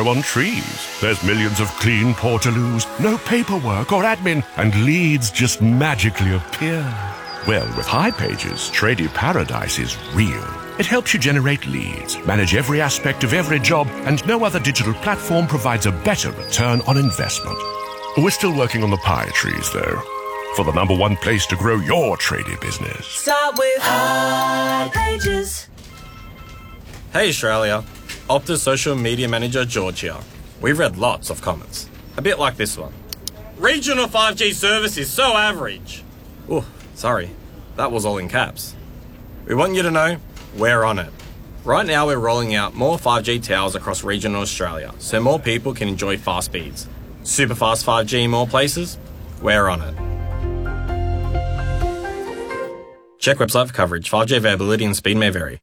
grow on trees. There's millions of clean portaloos, no paperwork or admin, and leads just magically appear. Well, with hipages, Tradie Paradise is real. It helps you generate leads, manage every aspect of every job, and no other digital platform provides a better return on investment. We're still working on the pie trees, though, for the number one place to grow your tradie business. Start with hipages. Hey Australia, Optus social media manager George here. We've read lots of comments, a bit like this one. Regional 5G service is so average. Oh, sorry, that was all in caps. We want you to know we're on it. Right now we're rolling out more 5G towers across regional Australia so more people can enjoy fast speeds. Super fast 5G in more places? We're on it. Check website for coverage. 5G availability and speed may vary.